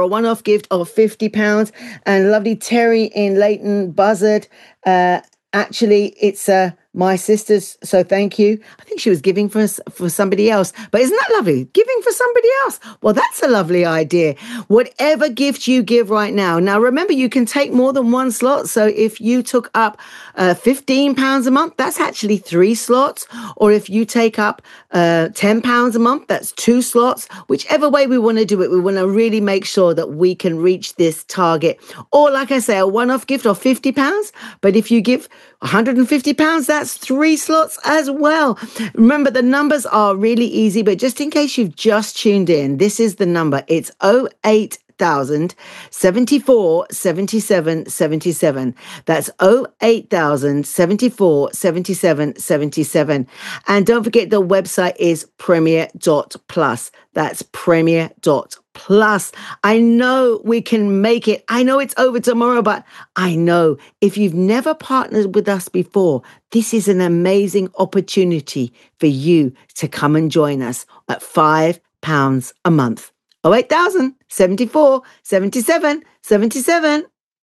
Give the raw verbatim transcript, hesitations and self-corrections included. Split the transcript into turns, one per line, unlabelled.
a one-off gift of fifty pounds. And lovely Terry in Leighton Buzzard. Uh, actually, it's uh, my sister's, so thank you. I think she was giving for for somebody else. But isn't that lovely? Giving for somebody else. Well, that's a lovely idea. Whatever gift you give right now. Now, remember, you can take more than one slot. So if you took up uh, fifteen pounds a month, that's actually three slots. Or if you take up uh, ten pounds a month, that's two slots. Whichever way we want to do it, we want to really make sure that we can reach this target. Or like I say, a one-off gift of fifty pounds. But if you give one hundred fifty pounds, that's three slots as well. Remember, the numbers are really easy, but just in case you've just tuned in, this is the number. It's oh eight thousand seventy-four seventy-seven seventy-seven. That's oh eight thousand seventy-four seventy-seven seventy-seven. And don't forget, the website is premier dot plus. That's premier dot plus. Plus, I know we can make it. I know it's over tomorrow, but I know if you've never partnered with us before, this is an amazing opportunity for you to come and join us at five pounds a month. oh eight thousand seventy-four seventy-seven seventy-seven.